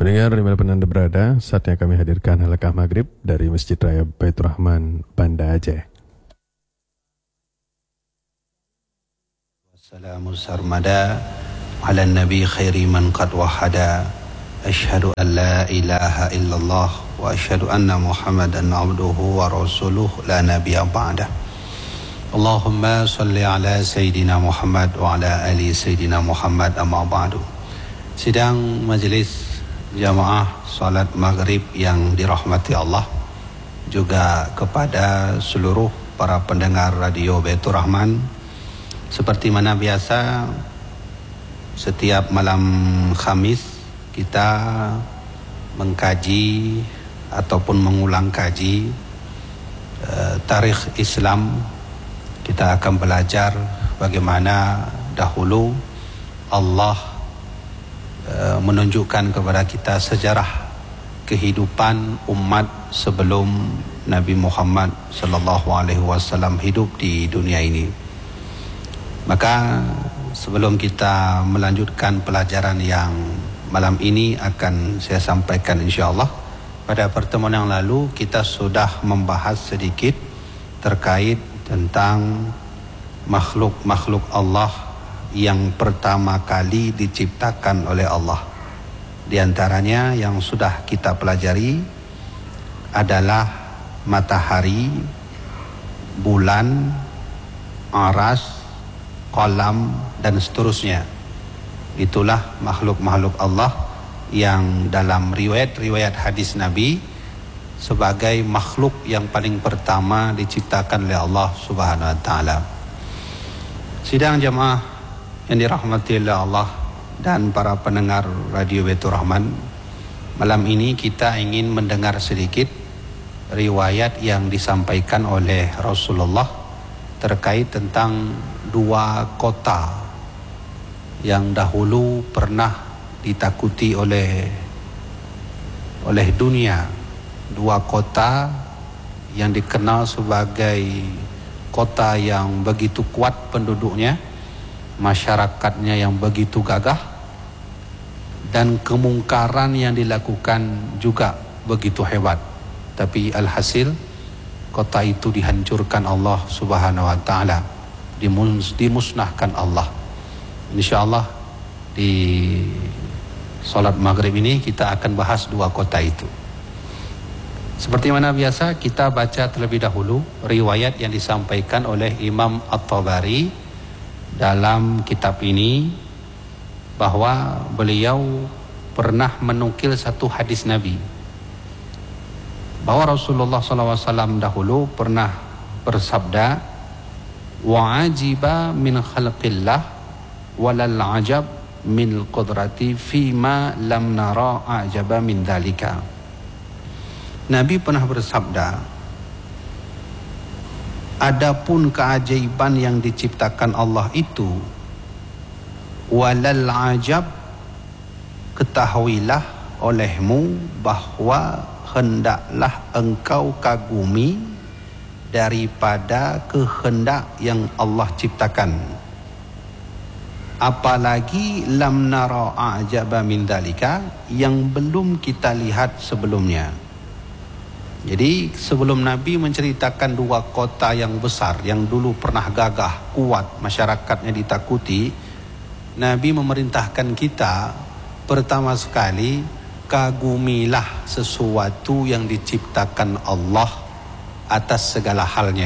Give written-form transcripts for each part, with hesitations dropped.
Pendengar dimanapun Anda berada, saatnya kami hadirkan halaqah maghrib dari Masjid Raya Baitur Rahman, Banda Aceh. Wassalamu sarmada ala nabi khairi man qad wahada. Ashhadu an la ilaha illallah wa ashhadu anna Muhammadan abduhu wa rasuluh la nabiyya ba'dah. Allahumma salli ala Sayyidina Muhammad wa ala ali Sayyidina Muhammad amma ba'du. Sidang majelis jamaah salat maghrib yang dirahmati Allah, juga kepada seluruh para pendengar radio Baitur Rahman. Seperti mana biasa, setiap malam Khamis kita mengkaji ataupun mengulang kaji tarikh Islam. Kita akan belajar bagaimana dahulu Allah menunjukkan kepada kita sejarah kehidupan umat sebelum Nabi Muhammad sallallahu alaihi wasallam hidup di dunia ini. Maka sebelum kita melanjutkan pelajaran yang malam ini akan saya sampaikan insyaallah, pada pertemuan yang lalu kita sudah membahas sedikit terkait tentang makhluk-makhluk Allah yang pertama kali diciptakan oleh Allah. Di antaranya yang sudah kita pelajari adalah matahari, bulan, aras, qalam, dan seterusnya. Itulah makhluk-makhluk Allah yang dalam riwayat-riwayat hadis Nabi sebagai makhluk yang paling pertama diciptakan oleh Allah Subhanahu wa taala. Sidang jamaah yang dirahmati oleh Allah dan para pendengar radio Baitur Rahman, malam ini kita ingin mendengar sedikit riwayat yang disampaikan oleh Rasulullah terkait tentang dua kota yang dahulu pernah ditakuti oleh dunia. Dua kota yang dikenal sebagai kota yang begitu kuat penduduknya, masyarakatnya yang begitu gagah, dan kemungkaran yang dilakukan juga begitu hebat. Tapi alhasil kota itu dihancurkan Allah Subhanahu wa taala, dimusnahkan Allah. Insyaallah di salat maghrib ini kita akan bahas dua kota itu. Seperti mana biasa, kita baca terlebih dahulu riwayat yang disampaikan oleh Imam At-Tabari dalam kitab ini, bahwa beliau pernah menukil satu hadis Nabi, bahwa Rasulullah SAW dahulu pernah bersabda, wa'ajiba min khalqillah walal ajab min qudrati fima lam nara ajaba min dalika. Nabi pernah bersabda, adapun keajaiban yang diciptakan Allah itu, walal ajab, ketahuilah olehmu bahwa hendaklah engkau kagumi daripada kehendak yang Allah ciptakan, apalagi lam nara ajaba min dalika, yang belum kita lihat sebelumnya. Jadi sebelum Nabi menceritakan dua kota yang besar yang dulu pernah gagah, kuat, masyarakatnya ditakuti, Nabi memerintahkan kita pertama sekali kagumilah sesuatu yang diciptakan Allah atas segala halnya.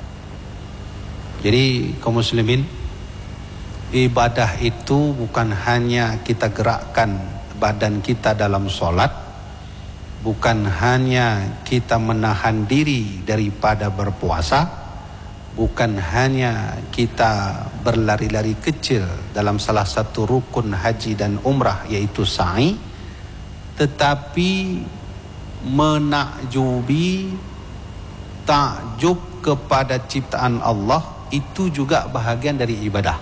Jadi kaum muslimin, ibadah itu bukan hanya kita gerakkan badan kita dalam solat, bukan hanya kita menahan diri daripada berpuasa, bukan hanya kita berlari-lari kecil dalam salah satu rukun haji dan umrah yaitu sa'i, tetapi menakjubi, takjub kepada ciptaan Allah itu juga bahagian dari ibadah.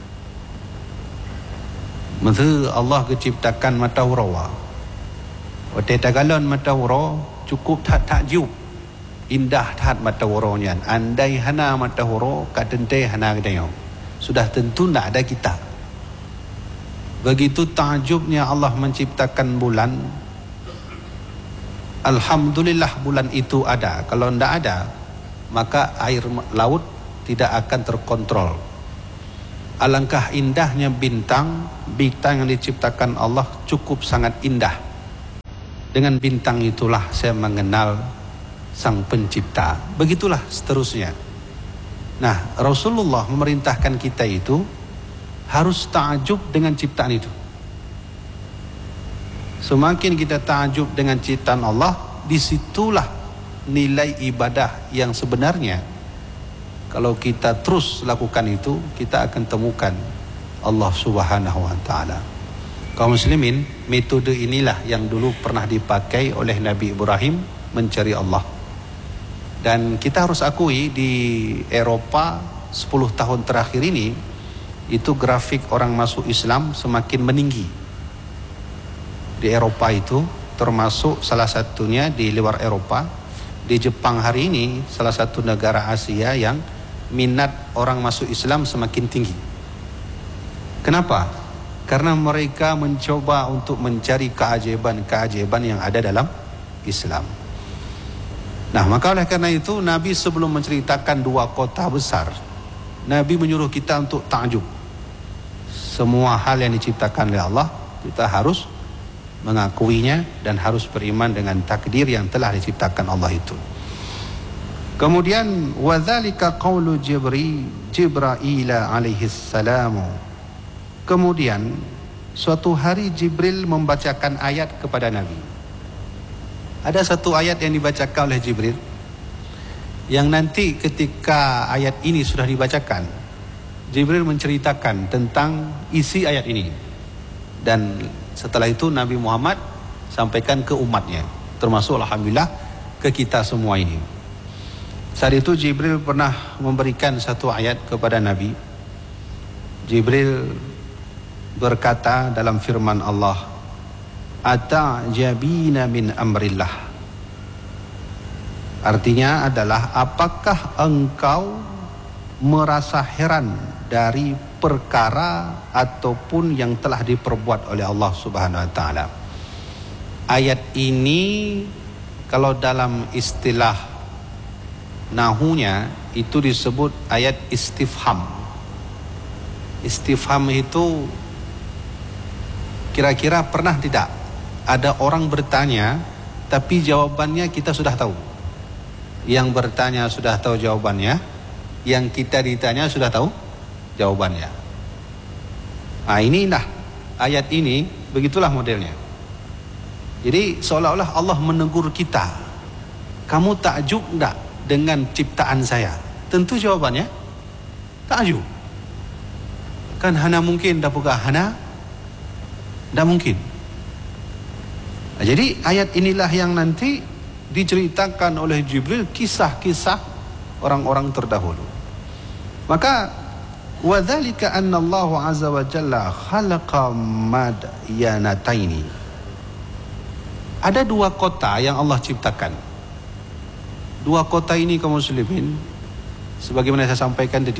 Maka Allah keciptakan matahura, Wate tagalon matahura cukup takjub, indah tat matahuranya. Andai hana matahura kadente hana kadeo, sudah tentu tidak ada kita. Begitu takjubnya Allah menciptakan bulan. Alhamdulillah bulan itu ada. Kalau tidak ada, maka air laut tidak akan terkontrol. Alangkah indahnya bintang yang diciptakan Allah cukup sangat indah. Dengan bintang itulah saya mengenal Sang Pencipta. Begitulah seterusnya. Nah, Rasulullah memerintahkan kita itu harus ta'ajub dengan ciptaan itu. Semakin kita ta'ajub dengan ciptaan Allah, disitulah nilai ibadah yang sebenarnya. Kalau kita terus lakukan itu, kita akan temukan Allah Subhanahu wa ta'ala. Kaum muslimin, metode inilah yang dulu pernah dipakai oleh Nabi Ibrahim mencari Allah. Dan kita harus akui di Eropa 10 tahun terakhir ini, itu grafik orang masuk Islam semakin meninggi. Di Eropa itu, termasuk salah satunya di luar Eropa, di Jepang hari ini, salah satu negara Asia yang minat orang masuk Islam semakin tinggi. Kenapa? Karena mereka mencoba untuk mencari keajaiban-keajaiban yang ada dalam Islam. Nah, maka oleh karena itu Nabi sebelum menceritakan 2 kota besar, Nabi menyuruh kita untuk ta'ajub. Semua hal yang diciptakan oleh Allah, kita harus mengakuinya dan harus beriman dengan takdir yang telah diciptakan Allah itu. Kemudian wadzalika qaulu Jibril alaihi salam. Kemudian suatu hari Jibril membacakan ayat kepada Nabi. Ada satu ayat yang dibacakan oleh Jibril, yang nanti ketika ayat ini sudah dibacakan, Jibril menceritakan tentang isi ayat ini. Dan setelah itu Nabi Muhammad sampaikan ke umatnya, termasuk alhamdulillah ke kita semua ini. Saat itu Jibril pernah memberikan satu ayat kepada Nabi. Jibril berkata dalam firman Allah, "Ata'jabina min amrillah." Artinya adalah, apakah engkau merasa heran dari perkara ataupun yang telah diperbuat oleh Allah Subhanahu wa taala. Ayat ini kalau dalam istilah nahunya itu disebut ayat istifham. Istifham itu kira-kira pernah tidak ada orang bertanya tapi jawabannya kita sudah tahu. Yang bertanya sudah tahu jawabannya, yang kita ditanya sudah tahu jawabannya. Nah, inilah ayat ini, begitulah modelnya. Jadi seolah-olah Allah menegur kita, kamu takjub enggak dengan ciptaan saya? Tentu jawabannya takjub. Kan hana mungkin, dapukah hana? Tidak mungkin. Nah, jadi ayat inilah yang nanti diceritakan oleh Jibril kisah-kisah orang-orang terdahulu. Maka wadzalika anna Allah azza wa jalla khalaqa madyanataini. Ada 2 kota yang Allah ciptakan. 2 kota ini kaum muslimin, sebagaimana saya sampaikan tadi,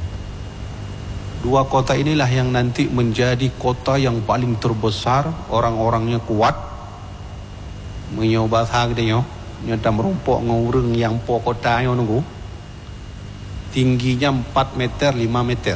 2 kota inilah yang nanti menjadi kota yang paling terbesar, orang-orangnya kuat, menyobat hagdenya, nyata merumpok ngurung yang po kotanya nunggu, tingginya 4 meter, 5 meter.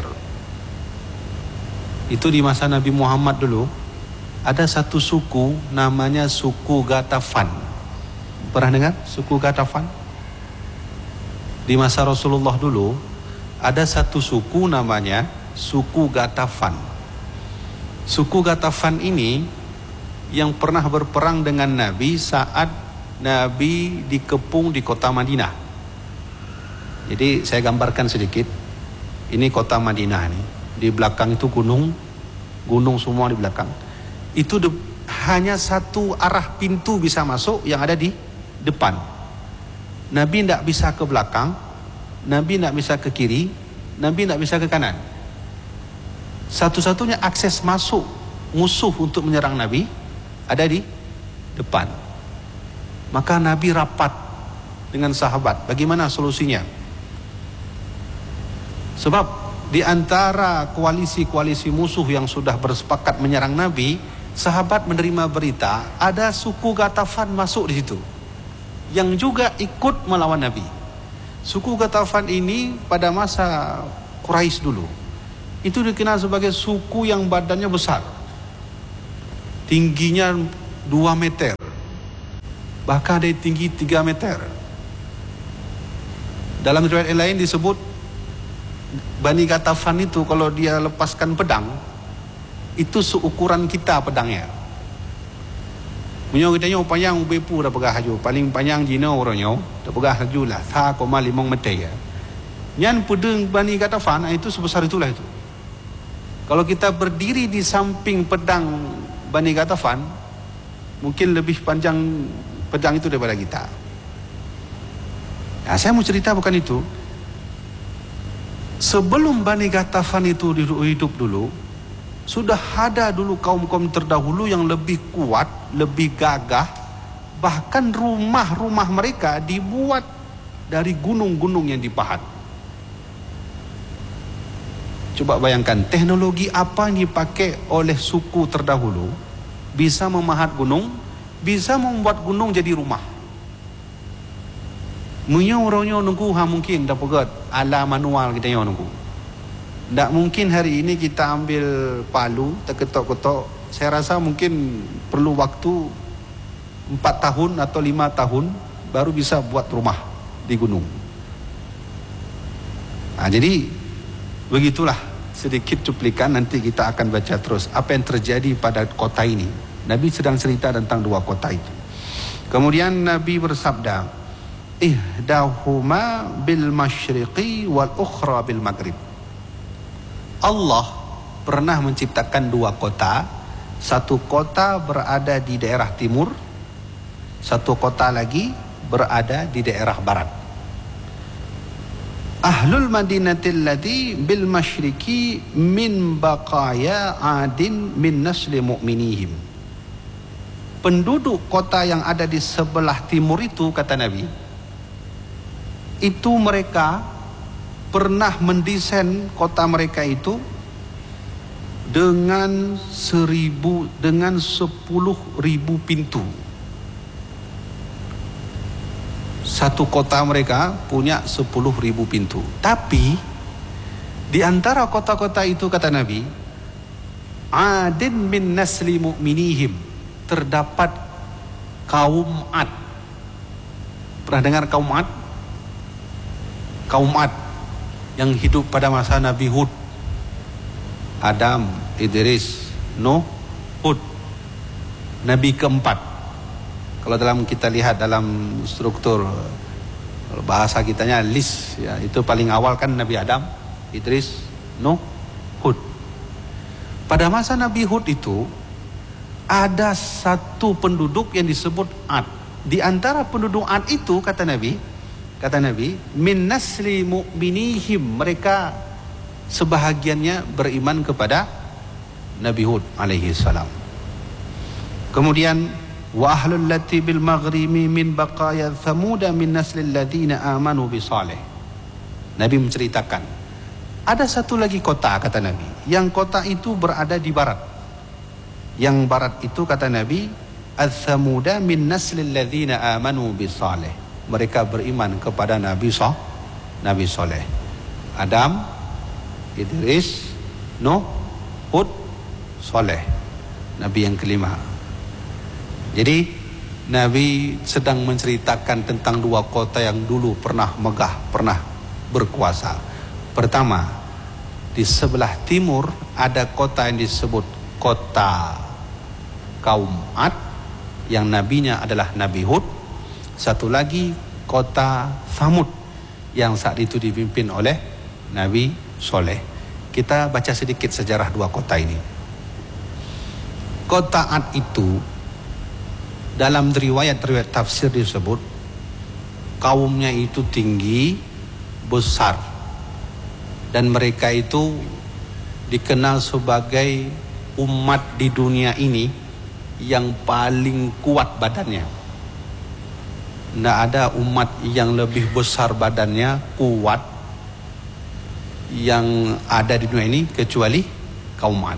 Itu di masa Nabi Muhammad dulu, ada satu suku namanya suku Ghatafan. Pernah dengar suku Ghatafan? Di masa Rasulullah dulu, ada satu suku namanya suku Ghatafan. Suku Ghatafan ini yang pernah berperang dengan Nabi saat Nabi dikepung di kota Madinah. Jadi saya gambarkan sedikit. Ini kota Madinah ini. Di belakang itu gunung semua di belakang. Itu hanya satu arah pintu bisa masuk yang ada di depan. Nabi tidak bisa ke belakang, Nabi tidak bisa ke kiri, Nabi tidak bisa ke kanan. Satu-satunya akses masuk musuh untuk menyerang Nabi ada di depan. Maka Nabi rapat dengan sahabat, bagaimana solusinya? Sebab di antara koalisi-koalisi musuh yang sudah bersepakat menyerang Nabi, sahabat menerima berita ada suku Ghatafan masuk di situ yang juga ikut melawan Nabi. Suku Ghatafan ini pada masa Quraisy dulu itu dikenal sebagai suku yang badannya besar, tingginya 2 meter, bahkan ada tinggi 3 meter. Dalam riwayat yang lain disebut Bani Ghatafan itu kalau dia lepaskan pedang itu seukuran kita pedangnya. Punya kitanya panjang bepu dah pegah haju, paling panjang Cina orangnya dah pegah haju lah 3,5 meter ya. Nyan pedang Bani Ghatafan itu sebesar itulah itu. Kalau kita berdiri di samping pedang Bani Ghatafan, mungkin lebih panjang pedang itu daripada kita. Nah, saya mau cerita bukan itu. Sebelum Bani Ghatafan itu hidup dulu, sudah ada dulu kaum-kaum terdahulu yang lebih kuat, lebih gagah. Bahkan rumah-rumah mereka dibuat dari gunung-gunung yang dipahat. Coba bayangkan teknologi apa yang dipakai oleh suku terdahulu bisa memahat gunung, bisa membuat gunung jadi rumah. Orangnya nunggu mungkin dah pegat ala manual kita yang nunggu. Tak mungkin hari ini kita ambil palu terketok-ketok. Saya rasa mungkin perlu waktu 4 tahun atau 5 tahun baru bisa buat rumah di gunung. Nah, jadi begitulah sedikit cuplikan, nanti kita akan baca terus apa yang terjadi pada kota ini. Nabi sedang cerita tentang 2 kota itu. Kemudian Nabi bersabda, ihdahuma bil masyriqi wal ukhra bil maghrib. Allah pernah menciptakan 2 kota. Satu kota berada di daerah timur, satu kota lagi berada di daerah barat. Ahlul madinatil ladzi bil masyriqi min baqaya adin min nasli mu'minihim. Penduduk kota yang ada di sebelah timur itu, kata Nabi, itu mereka pernah mendesain kota mereka itu dengan 10.000 pintu. Satu kota mereka punya 10.000 pintu. Tapi di antara kota-kota itu, kata Nabi, adin min nasli mu'minihim, terdapat kaum Ad. Pernah dengar kaum Ad? Kaum Ad yang hidup pada masa Nabi Hud, Adam, Idris, Nuh, Hud, Nabi keempat. Kalau dalam kita lihat dalam struktur bahasa kitanya list ya, itu paling awal kan Nabi Adam, Idris, Nuh, Hud. Pada masa Nabi Hud itu ada satu penduduk yang disebut Ad. Di antara penduduk Ad itu, kata Nabi, min nasli mu'minihim, mereka sebahagiannya beriman kepada Nabi Hud alaihi salam. Kemudian wa ahlul lati bil maghrimi min baqaya thamuda min naslil ladina amanu bi salih. Nabi menceritakan ada satu lagi kota, kata Nabi, yang kota itu berada di barat. Yang barat itu, kata Nabi, al-thamuda min naslil ladina amanu bi salih, mereka beriman kepada Nabi Saleh, Adam, Idris, Nuh, Hud, Saleh, Nabi yang kelima. Jadi Nabi sedang menceritakan tentang 2 kota yang dulu pernah megah, pernah berkuasa. Pertama, di sebelah timur ada kota yang disebut kota kaum Ad, yang nabinya adalah Nabi Hud. Satu lagi kota Thamud yang saat itu dipimpin oleh Nabi Soleh. Kita baca sedikit sejarah 2 kota ini. Kota Ad itu dalam riwayat-riwayat tafsir disebut kaumnya itu tinggi, besar, dan mereka itu dikenal sebagai umat di dunia ini yang paling kuat badannya. Tidak ada umat yang lebih besar badannya, kuat, yang ada di dunia ini kecuali kaum Ad.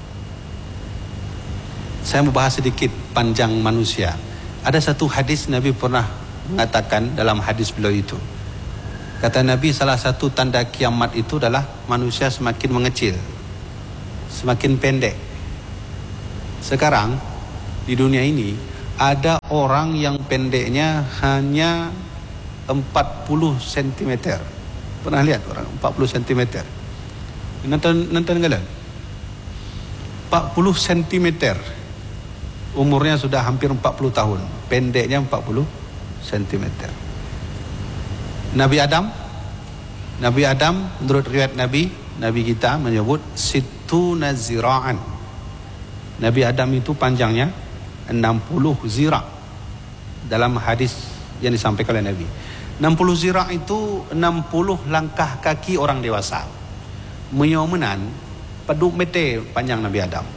Saya mau bahas sedikit panjang manusia. Ada satu hadis Nabi pernah mengatakan dalam hadis beliau itu. Kata Nabi, salah satu tanda kiamat itu adalah manusia semakin mengecil, semakin pendek. Sekarang di dunia ini ada orang yang pendeknya hanya 40 cm. Pernah lihat orang 40 cm? Nonton kalian? 40 cm. Umurnya sudah hampir 40 tahun. Pendeknya 40 cm. Nabi Adam menurut riwayat Nabi kita menyebut situna zira'an. Nabi Adam itu panjangnya 60 zira' dalam hadis yang disampaikan oleh Nabi. 60 zira' itu 60 langkah kaki orang dewasa. Menyomenan peduk mete panjang Nabi Adam.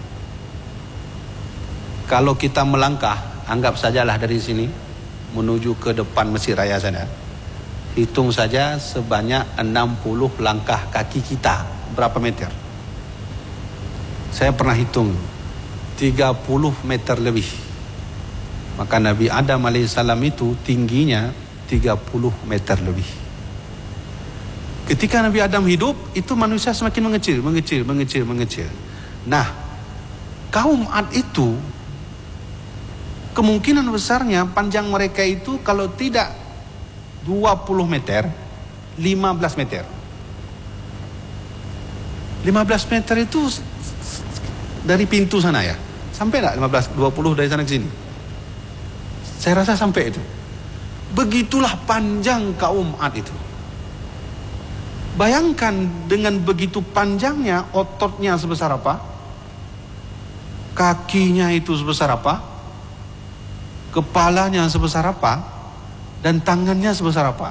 Kalau kita melangkah, anggap sajalah dari sini menuju ke depan Masjid Raya sana. Hitung saja sebanyak 60 langkah kaki kita. Berapa meter? Saya pernah hitung 30 meter lebih. Maka Nabi Adam alaihissalam itu tingginya 30 meter lebih. Ketika Nabi Adam hidup, itu manusia semakin mengecil. Nah, kaum Ad itu kemungkinan besarnya panjang mereka itu kalau tidak 20 meter, 15 meter. 15 meter itu dari pintu sana ya. Sampai enggak 15, 20 dari sana ke sini? Saya rasa sampai itu. Begitulah panjang kaum Ad itu. Bayangkan dengan begitu panjangnya, ototnya sebesar apa? Kakinya itu sebesar apa? Kepalanya sebesar apa? Dan tangannya sebesar apa?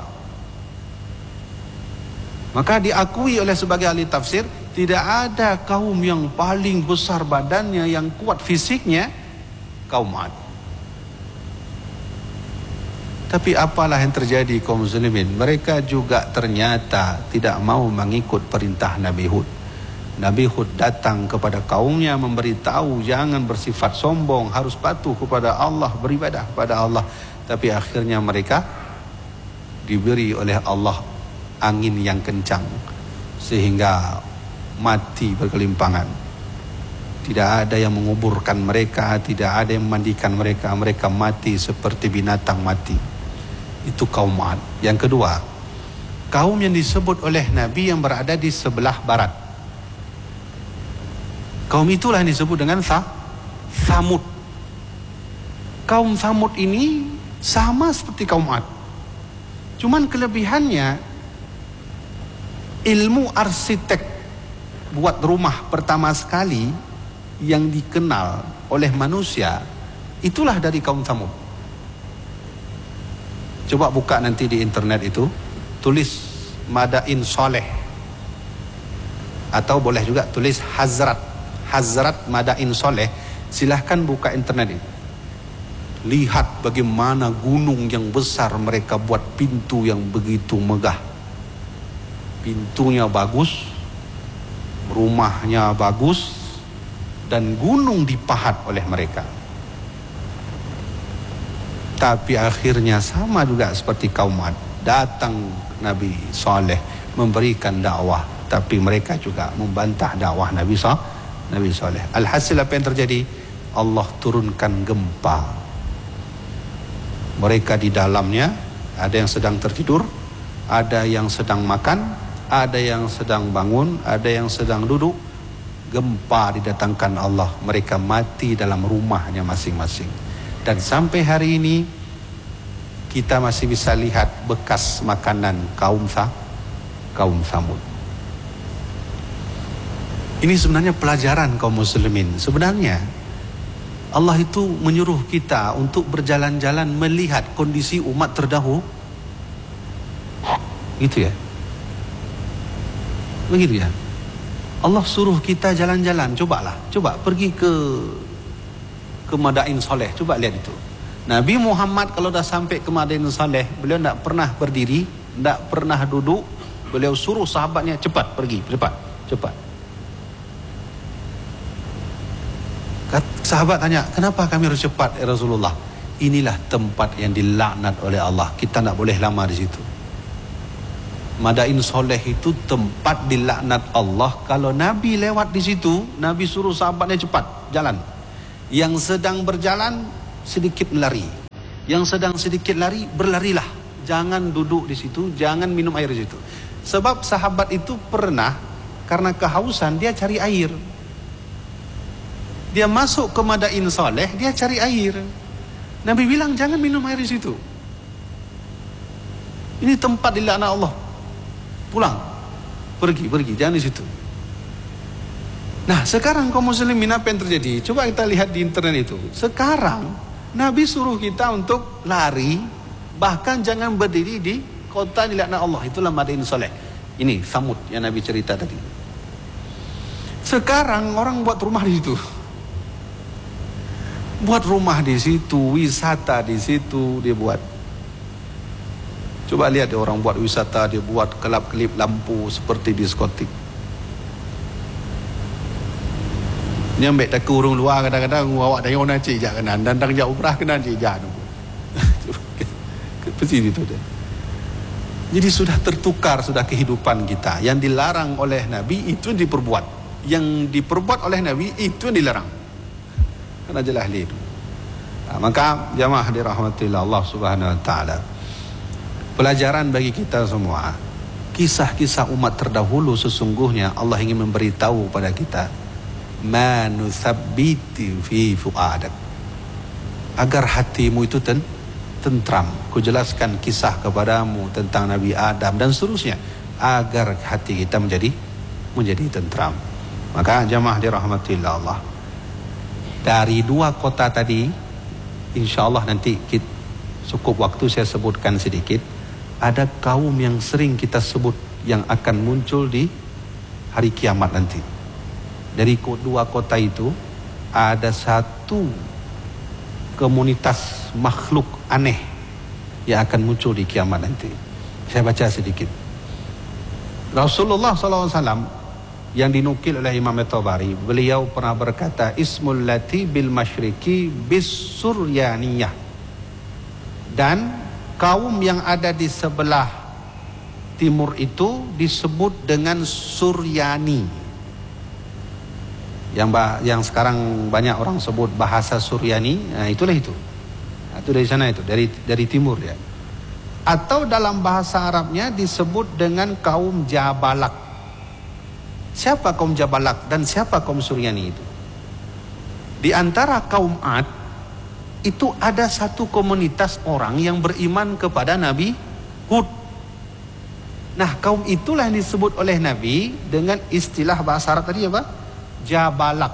Maka diakui oleh sebagai ahli tafsir, tidak ada kaum yang paling besar badannya, yang kuat fisiknya, kaum Ad. Tapi apalah yang terjadi kaum muslimin? Mereka juga ternyata tidak mau mengikut perintah Nabi Hud. Nabi Hud datang kepada kaumnya memberitahu jangan bersifat sombong, harus patuh kepada Allah, beribadah kepada Allah. Tapi akhirnya mereka diberi oleh Allah angin yang kencang sehingga mati berkelimpangan. Tidak ada yang menguburkan mereka, tidak ada yang memandikan mereka. Mereka mati seperti binatang mati. Itu kaum Ad. Yang kedua, kaum yang disebut oleh Nabi yang berada di sebelah barat. Kaum itulah yang disebut dengan Thamud. Kaum Thamud ini sama seperti kaum Ad. Cuman kelebihannya, ilmu arsitek buat rumah pertama sekali yang dikenal oleh manusia, itulah dari kaum Thamud. Coba buka nanti di internet itu, tulis Madain Soleh, atau boleh juga tulis Hazrat Madain Soleh. Silahkan buka internet ini. Lihat bagaimana gunung yang besar mereka buat pintu yang begitu megah. Pintunya bagus, rumahnya bagus, dan gunung dipahat oleh mereka. Tapi akhirnya sama juga seperti kaum Ad. Datang Nabi Saleh memberikan dakwah, tapi mereka juga membantah dakwah Nabi Saleh. Alhasil apa yang terjadi? Allah turunkan gempa. Mereka di dalamnya ada yang sedang tertidur, ada yang sedang makan, ada yang sedang bangun, ada yang sedang duduk. Gempa didatangkan Allah, mereka mati dalam rumahnya masing-masing. Dan sampai hari ini kita masih bisa lihat bekas makanan kaum Thamud. Ini sebenarnya pelajaran kaum muslimin. Sebenarnya Allah itu menyuruh kita untuk berjalan-jalan melihat kondisi umat terdahulu. Gitu ya. Begitu ya. Allah suruh kita jalan-jalan. Coba pergi ke Madain Soleh. Coba lihat itu. Nabi Muhammad kalau dah sampai ke Madain Soleh, beliau tidak pernah berdiri, tidak pernah duduk, beliau suruh sahabatnya cepat pergi, cepat. Sahabat tanya, kenapa kami harus cepat ya Rasulullah? Inilah tempat yang dilaknat oleh Allah, kita tak boleh lama di situ. Madain Soleh itu tempat dilaknat Allah. Kalau Nabi lewat di situ, Nabi suruh sahabatnya cepat jalan. Yang sedang berjalan sedikit lari, yang sedang sedikit lari berlarilah. Jangan duduk di situ, jangan minum air di situ. Sebab sahabat itu pernah karena kehausan dia cari air. Dia masuk ke Madain Soleh, dia cari air. Nabi bilang jangan minum air di situ. Ini tempat dilaknat Allah. Pulang, pergi, jangan di situ. Nah, sekarang kaum muslimin apa yang terjadi? Coba kita lihat di internet itu. Sekarang Nabi suruh kita untuk lari, bahkan jangan berdiri di kota dilaknat Allah. Itulah Madain Soleh. Ini Samud yang Nabi cerita tadi. Sekarang orang buat rumah di situ. Buat rumah di situ, wisata di situ dia buat. Coba lihat dia orang buat wisata, dia buat kelap-kelip lampu seperti diskotik. Ni ambil tak urung luar kadang-kadang awak tengok nak cik jak kanan dan tang jak umrah kena cik jak tu. Pasti itu dia. Jadi sudah tertukar sudah kehidupan kita. Yang dilarang oleh Nabi itu diperbuat. Yang diperbuat oleh Nabi itu yang dilarang. Karena jelas itu. Nah, maka jamaah dirahmati Allah Subhanahu wa taala. Pelajaran bagi kita semua. Kisah-kisah umat terdahulu sesungguhnya Allah ingin memberitahu pada kita, ma nuthabbiti fi fuadak, agar hatimu itu tentram. Ku jelaskan kisah kepadamu tentang Nabi Adam dan seterusnya agar hati kita menjadi tentram. Maka jamaah dirahmati Allah, dari dua kota tadi insyaallah nanti cukup waktu saya sebutkan sedikit. Ada kaum yang sering kita sebut yang akan muncul di hari kiamat nanti. Dari dua kota itu ada satu komunitas makhluk aneh yang akan muncul di kiamat nanti. Saya baca sedikit. Rasulullah SAW yang dinukil oleh Imam At-Tabari, beliau pernah berkata, ismul lati bil masyriki bis suryaniyah, dan kaum yang ada di sebelah timur itu disebut dengan Suryani. Yang sekarang banyak orang sebut bahasa Suryani, nah itulah itu. Itu dari sana itu, dari timur ya. Atau dalam bahasa Arabnya disebut dengan kaum Jabalak. Siapa kaum Jabalak dan siapa kaum Suryani itu? Di antara kaum Ad itu ada satu komunitas orang yang beriman kepada Nabi Hud. Nah, kaum itulah yang disebut oleh Nabi dengan istilah bahasa Arab tadi apa? Jabalak.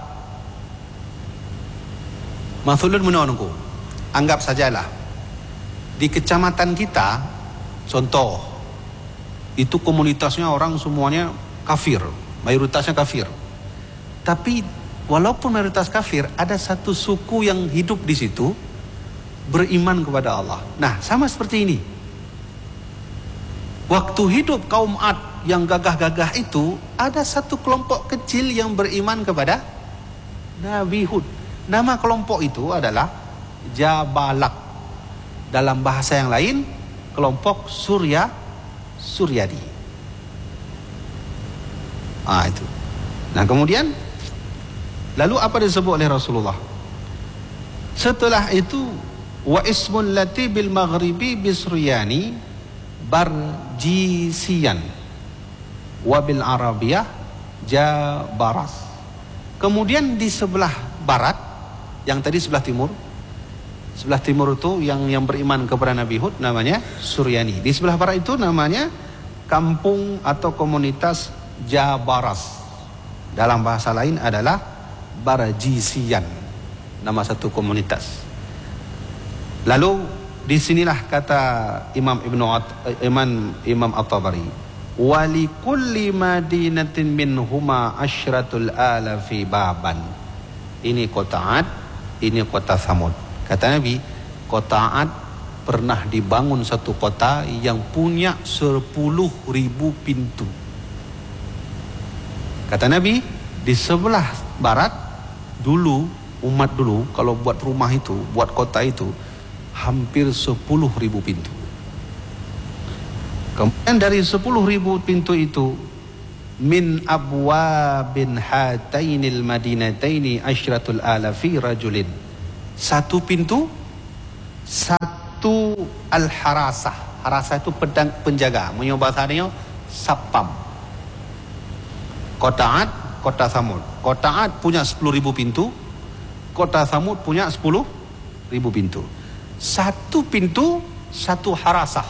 Mathulun menurutku, anggap sajalah di kecamatan kita, contoh, itu komunitasnya orang semuanya kafir, mayoritasnya kafir. Tapi walaupun mayoritas kafir, ada satu suku yang hidup di situ beriman kepada Allah. Nah, sama seperti ini. Waktu hidup kaum Ad yang gagah-gagah itu, ada satu kelompok kecil yang beriman kepada Nabi Hud. Nama kelompok itu adalah Jabalak. Dalam bahasa yang lain, kelompok Suryadi. Itu. Nah, kemudian lalu apa disebut oleh Rasulullah? Setelah itu, wa ismul lati bil maghribi bisriyani barjisiyan wa bil arabiyah jabaras. Kemudian di sebelah barat, yang tadi sebelah timur itu yang beriman kepada Nabi Hud namanya Suryani. Di sebelah barat itu namanya kampung atau komunitas Jabaras. Dalam bahasa lain adalah Barjisiyan, nama satu komunitas. Lalu disinilah kata Imam At-Tabari, wali kulli madinatin minhuma asyratul alafi baban. Ini kota Ad, ini kota Samud. Kata Nabi, kota Ad pernah dibangun satu kota yang punya 10.000 pintu. Kata Nabi, di sebelah barat dulu, umat dulu kalau buat rumah itu, buat kota itu hampir 10.000 pintu. Kemudian dari 10.000 pintu itu, min abwabin hatainil madinataini asyratul alafi rajulin. Satu pintu, satu al-harasah. Harasah itu pedang penjaga, bahasanya sapam. Kota Ad, kota Samud. Kota Ad punya 10.000 pintu, kota Samud punya 10.000 pintu. Satu pintu, satu harasah.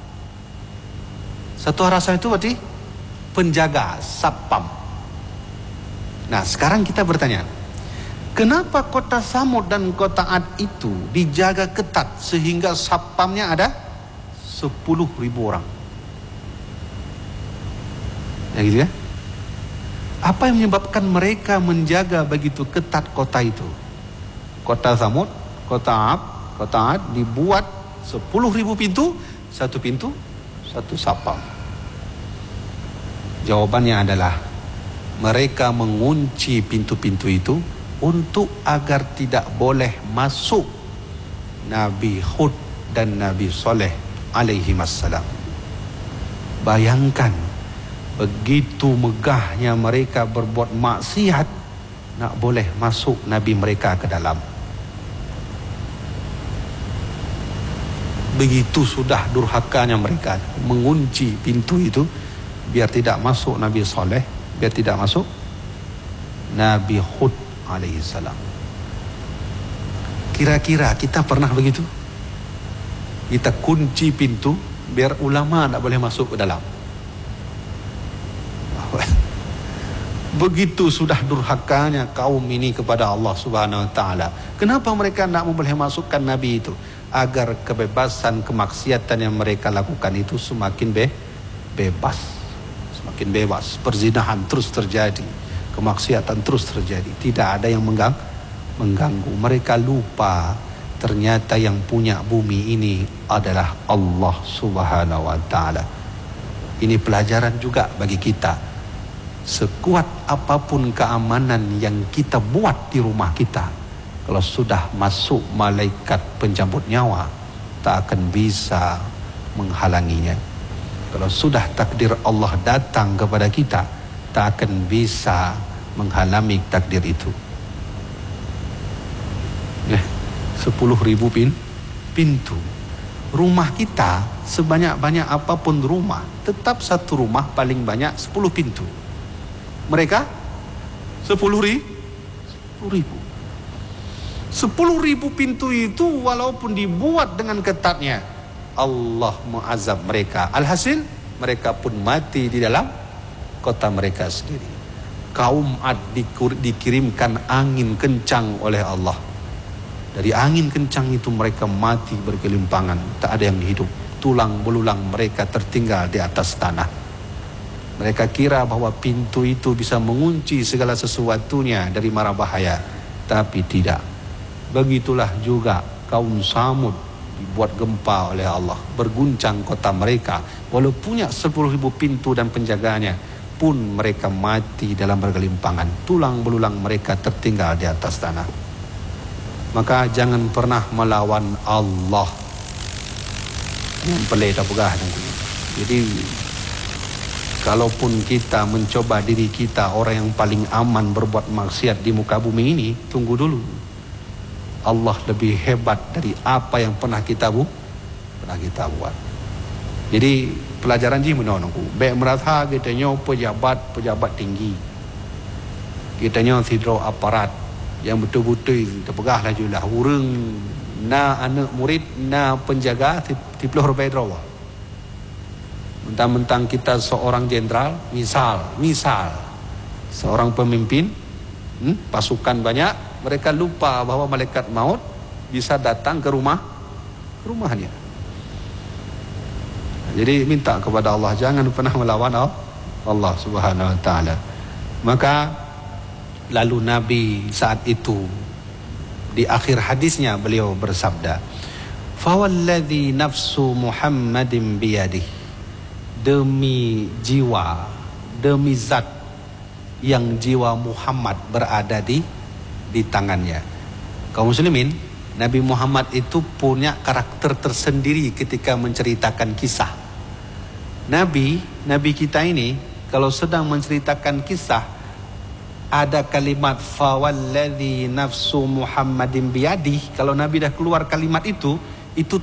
Satu harasah itu berarti penjaga, sapam. Nah, sekarang kita bertanya, kenapa kota Samud dan kota Ad itu dijaga ketat sehingga sapamnya ada 10.000 orang? Ya gitu ya. Apa yang menyebabkan mereka menjaga begitu ketat kota itu? Kota Samud, kota Ad dibuat 10.000 pintu, satu sapam. Jawabannya adalah mereka mengunci pintu-pintu itu untuk agar tidak boleh masuk Nabi Hud dan Nabi Saleh alaihi wassalam. Bayangkan, begitu megahnya mereka berbuat maksiat, nak boleh masuk Nabi mereka ke dalam. Begitu sudah durhakanya mereka mengunci pintu itu biar tidak masuk Nabi Saleh, biar tidak masuk Nabi Hud alaihissalam. Kira-kira kita pernah begitu? Kita kunci pintu biar ulama tak boleh masuk ke dalam. Begitu sudah durhakanya kaum ini kepada Allah Subhanahu wa taala. Kenapa mereka tak boleh masukkan Nabi itu? Agar kebebasan kemaksiatan yang mereka lakukan itu semakin bebas. Semakin bebas. Perzinahan terus terjadi, kemaksiatan terus terjadi, tidak ada yang mengganggu. Mereka lupa ternyata yang punya bumi ini adalah Allah Subhanahu wa taala. Ini pelajaran juga bagi kita. Sekuat apapun keamanan yang kita buat di rumah kita, kalau sudah masuk malaikat penjemput nyawa, tak akan bisa menghalanginya. Kalau sudah takdir Allah datang kepada kita, tak akan bisa menghalangi takdir itu. 10.000 pintu. Rumah kita sebanyak-banyak apapun rumah, tetap satu rumah paling banyak 10 pintu. Mereka 10.000. 10.000 pintu itu walaupun dibuat dengan ketatnya, Allah mengazab mereka. Alhasil mereka pun mati di dalam kota mereka sendiri. Kaum Ad dikirimkan angin kencang oleh Allah. Dari angin kencang itu mereka mati bergelimpangan, tak ada yang hidup. Tulang belulang mereka tertinggal di atas tanah. Mereka kira bahwa pintu itu bisa mengunci segala sesuatunya dari mara bahaya, tapi tidak. Begitulah juga kaum Samud dibuat gempa oleh Allah, berguncang kota mereka. Walau punya 10.000 pintu dan penjaganya, pun mereka mati dalam bergelimpangan. Tulang belulang mereka tertinggal di atas tanah. Maka jangan pernah melawan Allah. Yang pelai tak pegah nanti. Jadi kalaupun kita mencoba diri kita orang yang paling aman berbuat maksiat di muka bumi ini, tunggu dulu. Allah lebih hebat dari apa yang pernah kita buat. Jadi pelajaran ji menonongku. Baik merasa kitanya pejabat tinggi. Kitanya sidro aparat yang betul-betul terpegah lajulah. Urang na anak murid na penjaga tiploh rupai drawa. Mentang-mentang kita seorang jenderal, misal seorang pemimpin, pasukan banyak, mereka lupa bahwa malaikat maut bisa datang ke rumahnya. Jadi minta kepada Allah, jangan pernah melawan Allah Subhanahu wa taala. Maka lalu Nabi saat itu di akhir hadisnya beliau bersabda, Fawalladzi nafsu Muhammadin biyadih, demi jiwa, demi zat yang jiwa Muhammad berada di tangannya. Kaum muslimin, Nabi Muhammad itu punya karakter tersendiri ketika menceritakan kisah. Nabi kita ini kalau sedang menceritakan kisah, ada kalimat fawalladzi nafsu Muhammadin biyadih. Kalau Nabi dah keluar kalimat itu